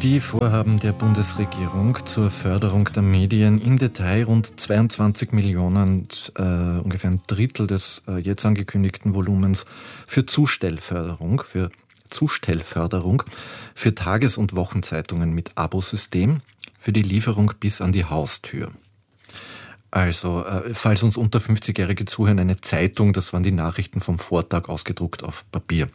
Die Vorhaben der Bundesregierung zur Förderung der Medien im Detail rund 22 Millionen, ungefähr ein Drittel des jetzt angekündigten Volumens für Zustellförderung für Tages- und Wochenzeitungen mit Abosystem für die Lieferung bis an die Haustür. Also, falls uns unter 50-Jährige zuhören, eine Zeitung, das waren die Nachrichten vom Vortag ausgedruckt auf Papier.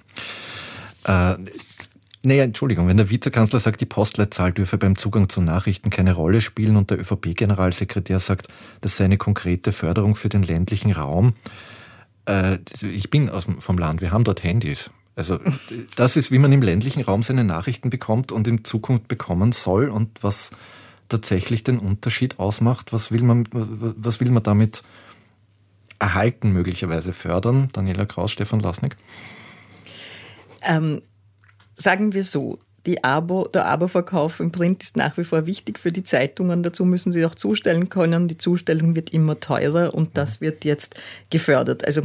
Wenn der Vizekanzler sagt, die Postleitzahl dürfe beim Zugang zu Nachrichten keine Rolle spielen und der ÖVP-Generalsekretär sagt, das sei eine konkrete Förderung für den ländlichen Raum. Ich bin vom Land, wir haben dort Handys. Also das ist, wie man im ländlichen Raum seine Nachrichten bekommt und in Zukunft bekommen soll und was tatsächlich den Unterschied ausmacht. Was will man damit erhalten, möglicherweise fördern? Daniela Kraus, Stefan Lasnik? Sagen wir so, der Abo-Verkauf im Print ist nach wie vor wichtig für die Zeitungen. Dazu müssen sie auch zustellen können. Die Zustellung wird immer teurer und das wird jetzt gefördert. Also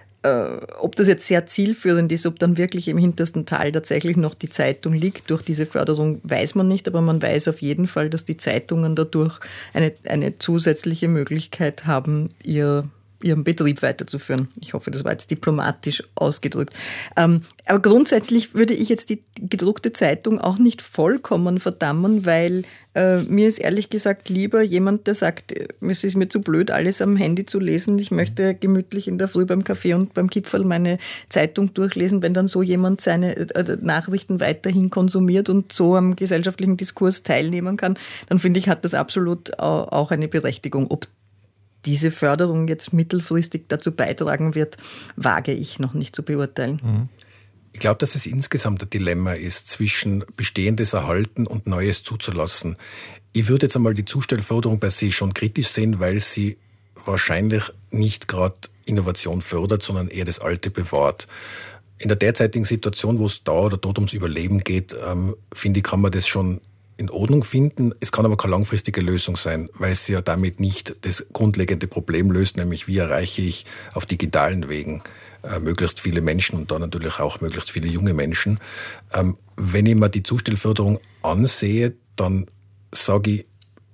ob das jetzt sehr zielführend ist, ob dann wirklich im hintersten Tal tatsächlich noch die Zeitung liegt durch diese Förderung, weiß man nicht. Aber man weiß auf jeden Fall, dass die Zeitungen dadurch eine zusätzliche Möglichkeit haben, ihren Betrieb weiterzuführen. Ich hoffe, das war jetzt diplomatisch ausgedrückt. Aber grundsätzlich würde ich jetzt die gedruckte Zeitung auch nicht vollkommen verdammen, weil mir ist ehrlich gesagt lieber jemand, der sagt, es ist mir zu blöd, alles am Handy zu lesen. Ich möchte gemütlich in der Früh beim Kaffee und beim Kipferl meine Zeitung durchlesen. Wenn dann so jemand seine Nachrichten weiterhin konsumiert und so am gesellschaftlichen Diskurs teilnehmen kann, dann finde ich, hat das absolut auch eine Berechtigung. Ob diese Förderung jetzt mittelfristig dazu beitragen wird, wage ich noch nicht zu beurteilen. Ich glaube, dass es insgesamt ein Dilemma ist, zwischen Bestehendes erhalten und Neues zuzulassen. Ich würde jetzt einmal die Zustellförderung per se schon kritisch sehen, weil sie wahrscheinlich nicht gerade Innovation fördert, sondern eher das Alte bewahrt. In der derzeitigen Situation, wo es da oder dort ums Überleben geht, finde ich, kann man das schon in Ordnung finden. Es kann aber keine langfristige Lösung sein, weil es ja damit nicht das grundlegende Problem löst, nämlich wie erreiche ich auf digitalen Wegen möglichst viele Menschen und da natürlich auch möglichst viele junge Menschen. Wenn ich mir die Zustellförderung ansehe, dann sage ich,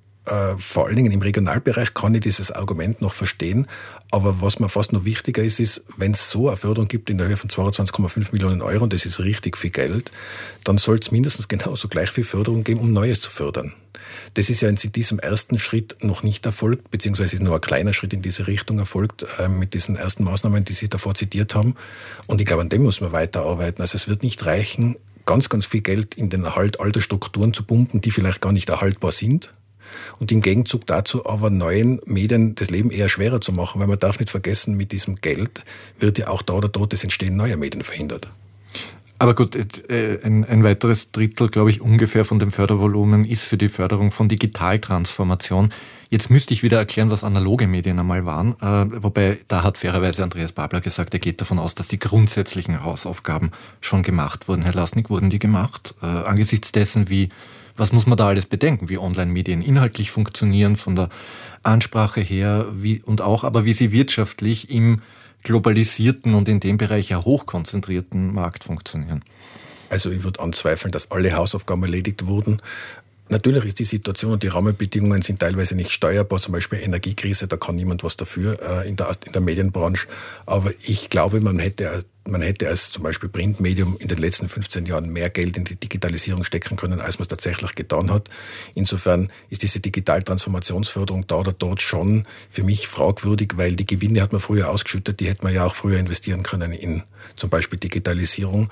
vor allen Dingen im Regionalbereich kann ich dieses Argument noch verstehen. Aber was mir fast noch wichtiger ist, wenn es so eine Förderung gibt in der Höhe von 22,5 Millionen Euro, und das ist richtig viel Geld, dann soll es mindestens genauso gleich viel Förderung geben, um Neues zu fördern. Das ist ja in diesem ersten Schritt noch nicht erfolgt, beziehungsweise ist nur ein kleiner Schritt in diese Richtung erfolgt, mit diesen ersten Maßnahmen, die Sie davor zitiert haben. Und ich glaube, an dem muss man weiterarbeiten. Also es wird nicht reichen, ganz, ganz viel Geld in den Erhalt alter Strukturen zu pumpen, die vielleicht gar nicht erhaltbar sind. Und im Gegenzug dazu aber neuen Medien das Leben eher schwerer zu machen, weil man darf nicht vergessen, mit diesem Geld wird ja auch da oder dort das Entstehen neuer Medien verhindert. Aber gut, ein weiteres Drittel, glaube ich, ungefähr von dem Fördervolumen ist für die Förderung von Digitaltransformation. Jetzt müsste ich wieder erklären, was analoge Medien einmal waren, wobei da hat fairerweise Andreas Babler gesagt, er geht davon aus, dass die grundsätzlichen Hausaufgaben schon gemacht wurden. Herr Lasnik, wurden die gemacht? Angesichts dessen, was muss man da alles bedenken, wie Online-Medien inhaltlich funktionieren, von der Ansprache her, wie sie wirtschaftlich im globalisierten und in dem Bereich ja hochkonzentrierten Markt funktionieren? Also ich würde anzweifeln, dass alle Hausaufgaben erledigt wurden. Natürlich ist die Situation und die Rahmenbedingungen sind teilweise nicht steuerbar, zum Beispiel Energiekrise, da kann niemand was dafür in der Medienbranche. Aber ich glaube, man hätte als zum Beispiel Printmedium in den letzten 15 Jahren mehr Geld in die Digitalisierung stecken können, als man es tatsächlich getan hat. Insofern ist diese Digitaltransformationsförderung da oder dort schon für mich fragwürdig, weil die Gewinne hat man früher ausgeschüttet, die hätte man ja auch früher investieren können in zum Beispiel Digitalisierung.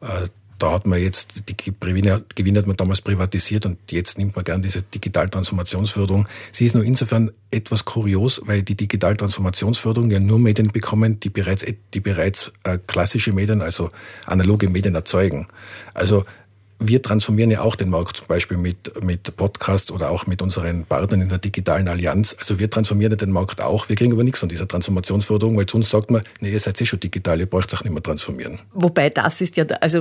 Da hat man jetzt, die Gewinne hat man damals privatisiert und jetzt nimmt man gern diese Digitaltransformationsförderung. Sie ist nur insofern etwas kurios, weil die Digitaltransformationsförderung ja nur Medien bekommen, die bereits klassische Medien, also analoge Medien erzeugen. Also wir transformieren ja auch den Markt, zum Beispiel mit Podcasts oder auch mit unseren Partnern in der digitalen Allianz. Also wir transformieren den Markt auch. Wir kriegen aber nichts von dieser Transformationsförderung, weil zu uns sagt man, nee, ihr seid schon digital, ihr braucht es auch nicht mehr transformieren. Wobei das ist ja, also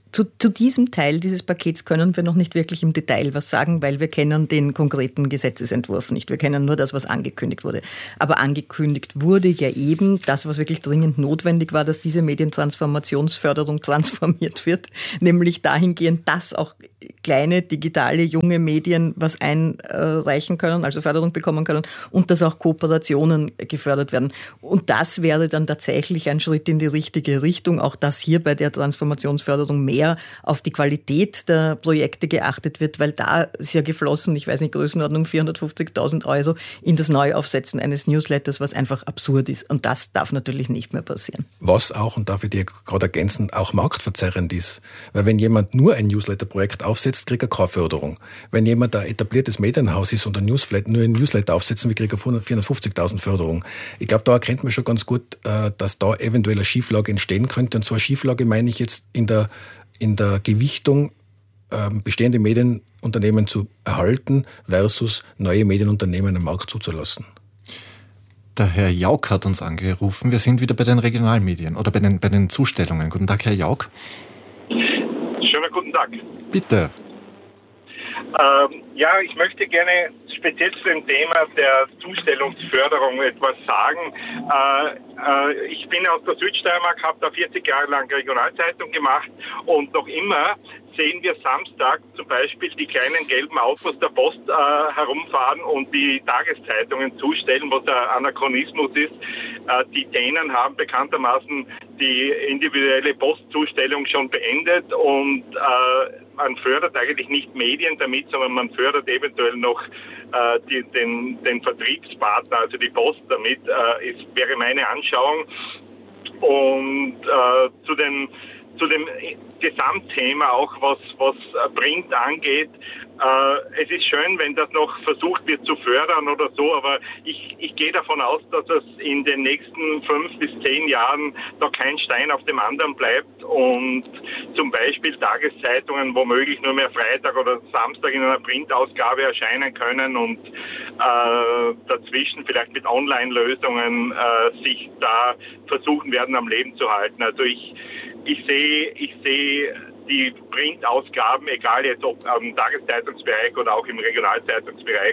zu diesem Teil dieses Pakets können wir noch nicht wirklich im Detail was sagen, weil wir kennen den konkreten Gesetzesentwurf nicht. Wir kennen nur das, was angekündigt wurde. Aber angekündigt wurde ja eben das, was wirklich dringend notwendig war, dass diese Medientransformationsförderung transformiert wird, nämlich dahingehend, dass auch kleine, digitale, junge Medien was einreichen können, also Förderung bekommen können und dass auch Kooperationen gefördert werden. Und das wäre dann tatsächlich ein Schritt in die richtige Richtung, auch dass hier bei der Transformationsförderung mehr auf die Qualität der Projekte geachtet wird, weil da ist ja geflossen, ich weiß nicht, Größenordnung 450.000 Euro in das Neuaufsetzen eines Newsletters, was einfach absurd ist. Und das darf natürlich nicht mehr passieren. Was auch, und darf ich dir gerade ergänzen, auch marktverzerrend ist. Weil wenn jemand nur ein Newsletter-Projekt aufsetzt, kriegt er keine Förderung. Wenn jemand ein etabliertes Medienhaus ist und nur ein Newsletter aufsetzen will, kriegt er 450.000 Förderung. Ich glaube, da erkennt man schon ganz gut, dass da eventuell eine Schieflage entstehen könnte. Und zwar Schieflage meine ich jetzt in der Gewichtung, bestehende Medienunternehmen zu erhalten versus neue Medienunternehmen am Markt zuzulassen. Der Herr Jauch hat uns angerufen. Wir sind wieder bei den Regionalmedien oder bei den Zustellungen. Guten Tag, Herr Jauch. Schönen guten Tag. Bitte. Ja, ich möchte gerne speziell zu dem Thema der Zustellungsförderung etwas sagen. Ich bin aus der Südsteiermark, habe da 40 Jahre lang Regionalzeitung gemacht und noch immer sehen wir Samstag zum Beispiel die kleinen gelben Autos der Post herumfahren und die Tageszeitungen zustellen, was ein Anachronismus ist. Die Dänen haben bekanntermaßen die individuelle Postzustellung schon beendet und man fördert eigentlich nicht Medien damit, sondern man fördert eventuell noch den Vertriebspartner, also die Post damit, wäre meine Anschauung. Und zu dem Gesamtthema auch, was Print angeht. Es ist schön, wenn das noch versucht wird zu fördern oder so, aber ich gehe davon aus, dass es in den nächsten 5 bis 10 Jahren da kein Stein auf dem anderen bleibt und zum Beispiel Tageszeitungen womöglich nur mehr Freitag oder Samstag in einer Printausgabe erscheinen können und dazwischen vielleicht mit Online-Lösungen sich da versuchen werden, am Leben zu halten. Also ich sehe die Printausgaben, egal jetzt ob im Tageszeitungsbereich oder auch im Regionalzeitungsbereich,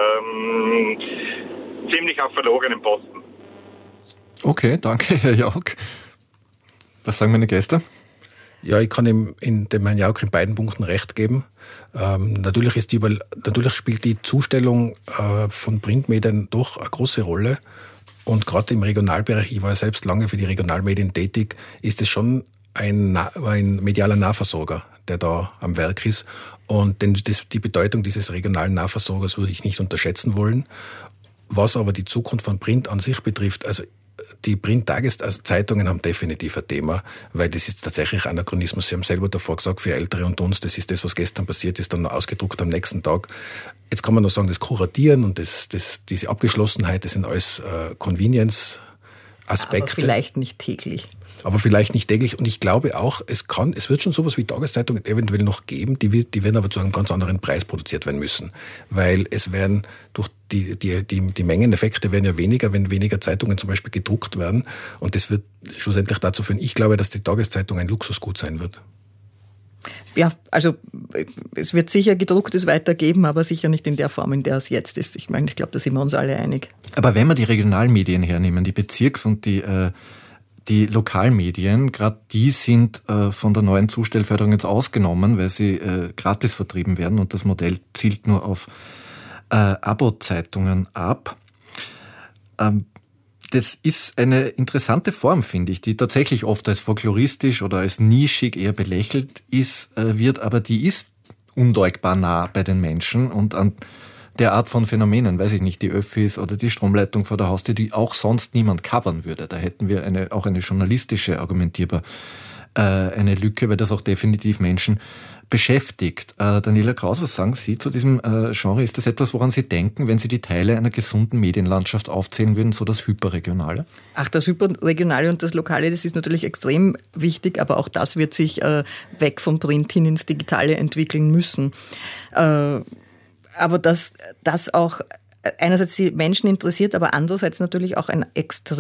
ziemlich auf verlorenen Posten. Okay, danke, Herr Jauch. Was sagen meine Gäste? Ja, ich kann dem Herrn Jauch in beiden Punkten recht geben. Natürlich spielt die Zustellung von Printmedien doch eine große Rolle. Und gerade im Regionalbereich, ich war ja selbst lange für die Regionalmedien tätig, ist es schon ein medialer Nahversorger, der da am Werk ist. Und die Bedeutung dieses regionalen Nahversorgers würde ich nicht unterschätzen wollen. Was aber die Zukunft von Print an sich betrifft, also die Print-Tageszeitungen haben definitiv ein Thema, weil das ist tatsächlich Anachronismus. Sie haben selber davor gesagt, für Ältere und uns, das ist das, was gestern passiert ist, dann noch ausgedruckt am nächsten Tag. Jetzt kann man noch sagen, das Kuratieren und diese Abgeschlossenheit, das sind alles Convenience-Aspekte. Aber vielleicht nicht täglich. Und ich glaube auch, es wird schon sowas wie Tageszeitungen eventuell noch geben, die werden aber zu einem ganz anderen Preis produziert werden müssen. Weil es werden durch die Mengeneffekte werden ja weniger, wenn weniger Zeitungen zum Beispiel gedruckt werden. Und das wird schlussendlich dazu führen, ich glaube, dass die Tageszeitung ein Luxusgut sein wird. Ja, also es wird sicher Gedrucktes weitergeben, aber sicher nicht in der Form, in der es jetzt ist. Ich glaube, da sind wir uns alle einig. Aber wenn wir die Regionalmedien hernehmen, die Bezirks- und die Lokalmedien, gerade die sind von der neuen Zustellförderung jetzt ausgenommen, weil sie gratis vertrieben werden und das Modell zielt nur auf Abo-Zeitungen ab. Das ist eine interessante Form, finde ich, die tatsächlich oft als folkloristisch oder als nischig eher belächelt wird, aber die ist undeutbar nah bei den Menschen und an der Art von Phänomenen, weiß ich nicht, die Öffis oder die Stromleitung vor der Haustür, die auch sonst niemand covern würde. Da hätten wir auch eine journalistische eine Lücke, weil das auch definitiv Menschen beschäftigt. Daniela Kraus, was sagen Sie zu diesem Genre? Ist das etwas, woran Sie denken, wenn Sie die Teile einer gesunden Medienlandschaft aufzählen würden, so das Hyperregionale? Ach, das Hyperregionale und das Lokale, das ist natürlich extrem wichtig, aber auch das wird sich weg vom Print hin ins Digitale entwickeln müssen. Aber dass auch einerseits die Menschen interessiert, aber andererseits natürlich auch eine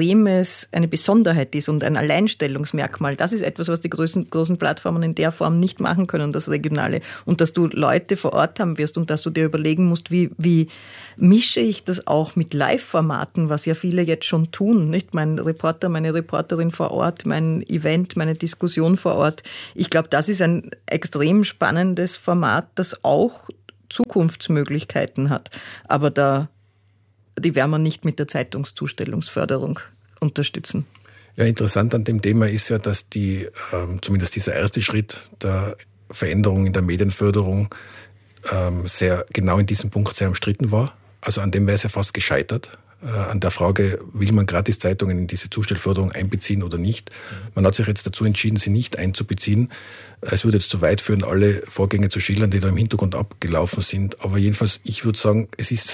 Besonderheit ist und ein Alleinstellungsmerkmal. Das ist etwas, was die großen Plattformen in der Form nicht machen können, das Regionale. Und dass du Leute vor Ort haben wirst und dass du dir überlegen musst, wie mische ich das auch mit Live-Formaten, was ja viele jetzt schon tun, nicht? Mein Reporter, meine Reporterin vor Ort, mein Event, meine Diskussion vor Ort. Ich glaube, das ist ein extrem spannendes Format, das auch Zukunftsmöglichkeiten hat. Aber die werden wir nicht mit der Zeitungszustellungsförderung unterstützen. Ja, interessant an dem Thema ist ja, dass zumindest dieser erste Schritt der Veränderung in der Medienförderung sehr genau in diesem Punkt sehr umstritten war. Also an dem wäre es ja fast gescheitert. An der Frage, will man Gratiszeitungen in diese Zustellförderung einbeziehen oder nicht. Man hat sich jetzt dazu entschieden, sie nicht einzubeziehen. Es würde jetzt zu weit führen, alle Vorgänge zu schildern, die da im Hintergrund abgelaufen sind. Aber jedenfalls, ich würde sagen,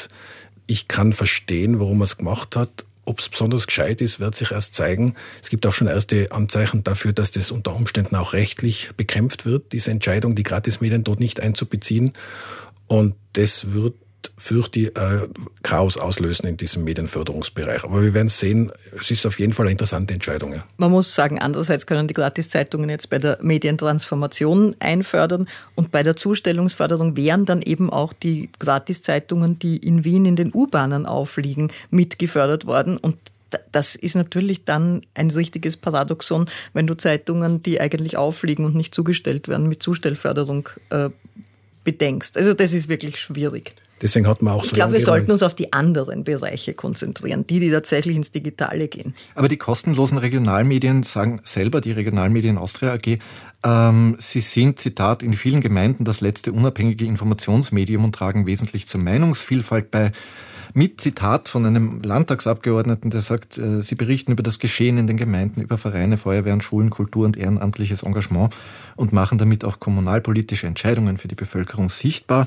ich kann verstehen, warum man es gemacht hat. Ob es besonders gescheit ist, wird sich erst zeigen. Es gibt auch schon erste Anzeichen dafür, dass das unter Umständen auch rechtlich bekämpft wird, diese Entscheidung, die Gratismedien dort nicht einzubeziehen. Und das wird, fürchte ich, Chaos auslösen in diesem Medienförderungsbereich. Aber wir werden sehen, es ist auf jeden Fall eine interessante Entscheidung. Ja. Man muss sagen, andererseits können die Gratiszeitungen jetzt bei der Medientransformation einfördern und bei der Zustellungsförderung wären dann eben auch die Gratiszeitungen, die in Wien in den U-Bahnen aufliegen, mitgefördert worden. Und das ist natürlich dann ein richtiges Paradoxon, wenn du Zeitungen, die eigentlich aufliegen und nicht zugestellt werden, mit Zustellförderung bedenkst. Also das ist wirklich schwierig. Deswegen hat man auch ich glaube, wir sollten uns auf die anderen Bereiche konzentrieren, die tatsächlich ins Digitale gehen. Aber die kostenlosen Regionalmedien sagen selber, die Regionalmedien Austria AG, sie sind, Zitat, in vielen Gemeinden das letzte unabhängige Informationsmedium und tragen wesentlich zur Meinungsvielfalt bei. Mit Zitat von einem Landtagsabgeordneten, der sagt, sie berichten über das Geschehen in den Gemeinden, über Vereine, Feuerwehren, Schulen, Kultur und ehrenamtliches Engagement und machen damit auch kommunalpolitische Entscheidungen für die Bevölkerung sichtbar.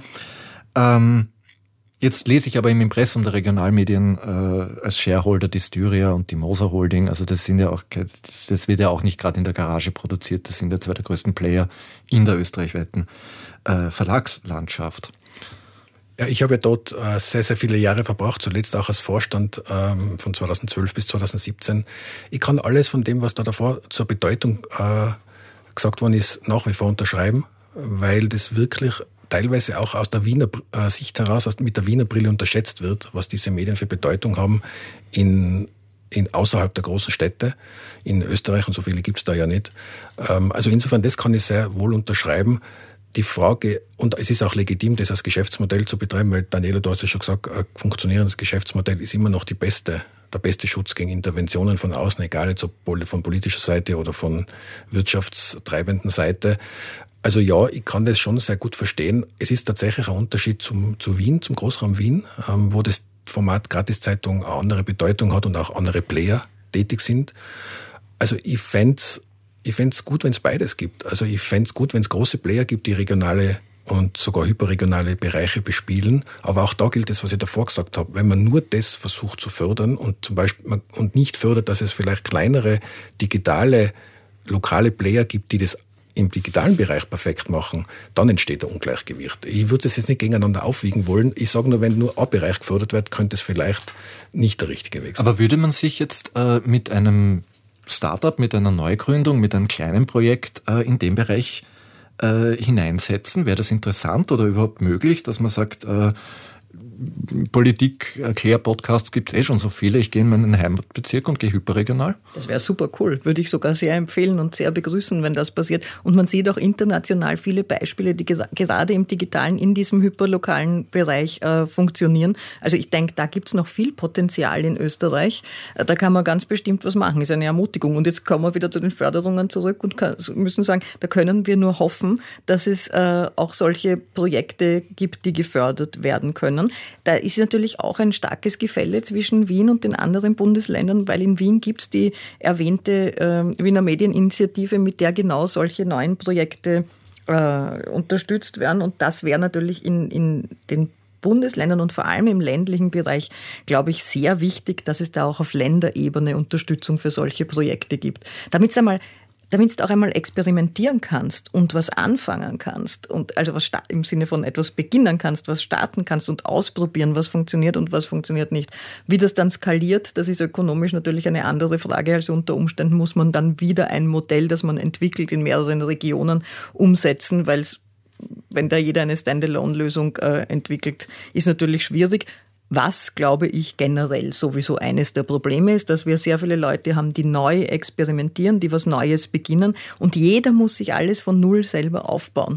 Jetzt lese ich aber im Impressum der Regionalmedien als Shareholder die Styria und die Moser Holding. Also das wird ja auch nicht gerade in der Garage produziert. Das sind ja zwei der größten Player in der österreichweiten Verlagslandschaft. Ja, ich habe ja dort sehr, sehr viele Jahre verbracht, zuletzt auch als Vorstand von 2012 bis 2017. Ich kann alles von dem, was da davor zur Bedeutung gesagt worden ist, nach wie vor unterschreiben, weil das wirklich teilweise auch aus der Wiener Sicht heraus, mit der Wiener Brille unterschätzt wird, was diese Medien für Bedeutung haben in außerhalb der großen Städte in Österreich, und so viele gibt es da ja nicht. Also insofern, das kann ich sehr wohl unterschreiben. Die Frage, und es ist auch legitim, das als Geschäftsmodell zu betreiben, weil Daniela, du hast ja schon gesagt, ein funktionierendes Geschäftsmodell ist immer noch der beste Schutz gegen Interventionen von außen, egal jetzt ob von politischer Seite oder von wirtschaftstreibenden Seite. Also ja, ich kann das schon sehr gut verstehen. Es ist tatsächlich ein Unterschied zu Wien, zum Großraum Wien, wo das Format Gratiszeitung eine andere Bedeutung hat und auch andere Player tätig sind. Also ich fänd's gut, wenn es beides gibt. Also ich fänd's gut, wenn es große Player gibt, die regionale und sogar hyperregionale Bereiche bespielen. Aber auch da gilt das, was ich davor gesagt habe. Wenn man nur das versucht zu fördern und zum Beispiel und nicht fördert, dass es vielleicht kleinere, digitale, lokale Player gibt, die das im digitalen Bereich perfekt machen, dann entsteht ein Ungleichgewicht. Ich würde das jetzt nicht gegeneinander aufwiegen wollen. Ich sage nur, wenn nur ein Bereich gefördert wird, könnte es vielleicht nicht der richtige Weg sein. Aber würde man sich jetzt mit einem Startup, mit einer Neugründung, mit einem kleinen Projekt in dem Bereich hineinsetzen? Wäre das interessant oder überhaupt möglich, dass man sagt, Politik-Erklär-Podcasts gibt es schon so viele. Ich gehe in meinen Heimatbezirk und gehe hyperregional. Das wäre super cool. Würde ich sogar sehr empfehlen und sehr begrüßen, wenn das passiert. Und man sieht auch international viele Beispiele, die gerade im Digitalen, in diesem hyperlokalen Bereich funktionieren. Also ich denke, da gibt es noch viel Potenzial in Österreich. Da kann man ganz bestimmt was machen. Ist eine Ermutigung. Und jetzt kommen wir wieder zu den Förderungen zurück und müssen sagen, da können wir nur hoffen, dass es auch solche Projekte gibt, die gefördert werden können. Da ist natürlich auch ein starkes Gefälle zwischen Wien und den anderen Bundesländern, weil in Wien gibt es die erwähnte Wiener Medieninitiative, mit der genau solche neuen Projekte unterstützt werden. Und das wäre natürlich in den Bundesländern und vor allem im ländlichen Bereich, glaube ich, sehr wichtig, dass es da auch auf Länderebene Unterstützung für solche Projekte gibt. Damit es einmal damit du auch einmal experimentieren kannst und was anfangen kannst und also was im Sinne von etwas beginnen kannst, was starten kannst und ausprobieren, was funktioniert und was funktioniert nicht. Wie das dann skaliert, das ist ökonomisch natürlich eine andere Frage. Also unter Umständen muss man dann wieder ein Modell, das man entwickelt, in mehreren Regionen umsetzen, weil wenn da jeder eine Standalone-Lösung entwickelt, ist natürlich schwierig. Was, glaube ich, generell sowieso eines der Probleme ist, dass wir sehr viele Leute haben, die neu experimentieren, die was Neues beginnen und jeder muss sich alles von Null selber aufbauen.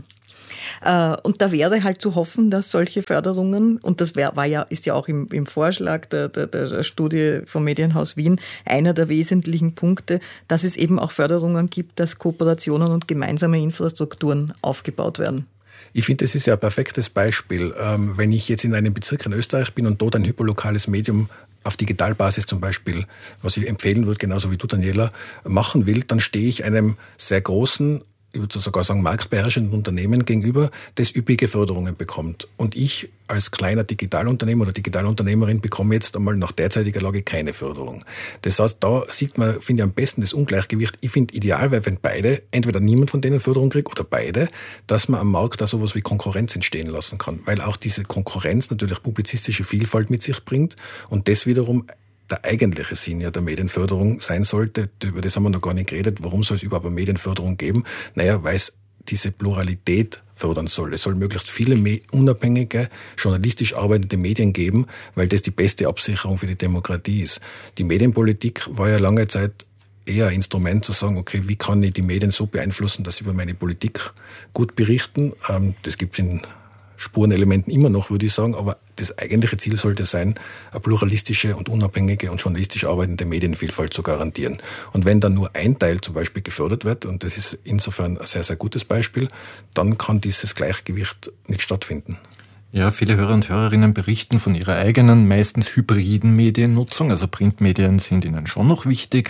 Und da wäre halt zu hoffen, dass solche Förderungen, und das ist ja auch im Vorschlag der Studie vom Medienhaus Wien einer der wesentlichen Punkte, dass es eben auch Förderungen gibt, dass Kooperationen und gemeinsame Infrastrukturen aufgebaut werden. Ich finde, das ist ja ein perfektes Beispiel. Wenn ich jetzt in einem Bezirk in Österreich bin und dort ein hyperlokales Medium auf Digitalbasis zum Beispiel, was ich empfehlen würde, genauso wie du, Daniela, machen will, dann stehe ich einem sehr großen, ich würde sogar sagen marktbeherrschenden Unternehmen gegenüber, das üppige Förderungen bekommt. Und ich als kleiner Digitalunternehmer oder Digitalunternehmerin bekomme jetzt einmal nach derzeitiger Lage keine Förderung. Das heißt, da sieht man, finde ich, am besten das Ungleichgewicht. Ich finde ideal, weil wenn beide, entweder niemand von denen Förderung kriegt oder beide, dass man am Markt da sowas wie Konkurrenz entstehen lassen kann. Weil auch diese Konkurrenz natürlich publizistische Vielfalt mit sich bringt und das wiederum der eigentliche Sinn ja der Medienförderung sein sollte. Über das haben wir noch gar nicht geredet. Warum soll es überhaupt eine Medienförderung geben? Naja, weil es diese Pluralität fördern soll. Es soll möglichst viele unabhängige, journalistisch arbeitende Medien geben, weil das die beste Absicherung für die Demokratie ist. Die Medienpolitik war ja lange Zeit eher ein Instrument zu sagen, okay, wie kann ich die Medien so beeinflussen, dass sie über meine Politik gut berichten? Das gibt es in Spurenelementen immer noch, würde ich sagen, aber das eigentliche Ziel sollte sein, eine pluralistische und unabhängige und journalistisch arbeitende Medienvielfalt zu garantieren. Und wenn dann nur ein Teil zum Beispiel gefördert wird, und das ist insofern ein sehr, sehr gutes Beispiel, dann kann dieses Gleichgewicht nicht stattfinden. Ja, viele Hörer und Hörerinnen berichten von ihrer eigenen, meistens hybriden Mediennutzung. Also Printmedien sind ihnen schon noch wichtig,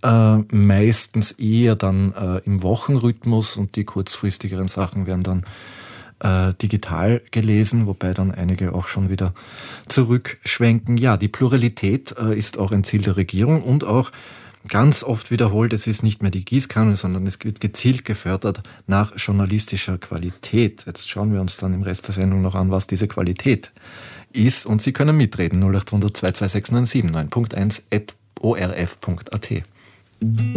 meistens eher dann im Wochenrhythmus und die kurzfristigeren Sachen werden dann digital gelesen, wobei dann einige auch schon wieder zurückschwenken. Ja, die Pluralität ist auch ein Ziel der Regierung und auch ganz oft wiederholt, es ist nicht mehr die Gießkanne, sondern es wird gezielt gefördert nach journalistischer Qualität. Jetzt schauen wir uns dann im Rest der Sendung noch an, was diese Qualität ist und Sie können mitreden 0800 226 979 9.1 @orf.at.